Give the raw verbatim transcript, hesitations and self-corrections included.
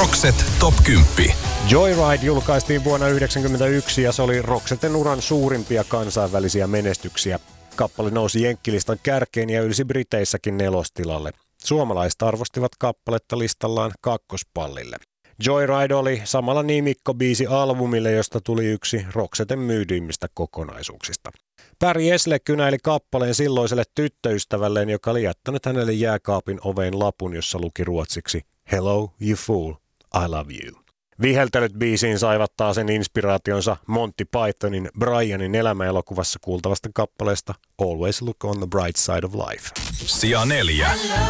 Roxette Top kymmenen. Joyride julkaistiin vuonna yhdeksänkymmentäyksi ja se oli Roxetten uran suurimpia kansainvälisiä menestyksiä. Kappale nousi jenkkilistan kärkeen ja ylsi Briteissäkin nelostilalle. Suomalaiset arvostivat kappaletta listallaan kakkospallille. Joyride oli samalla nimikko biisi albumille, josta tuli yksi Roxetten myydyimmistä kokonaisuuksista. Barry Esle kynäili kappaleen silloiselle tyttöystävälleen, joka oli jättänyt hänelle jääkaapin oveen lapun, jossa luki ruotsiksi Hello, you fool, I love you. Viheltelyt biisiin saivat taas sen inspiraationsa Monty Pythonin Brianin elämäelokuvassa kuultavasta kappaleesta Always Look on the Bright Side of Life. Sija neljä.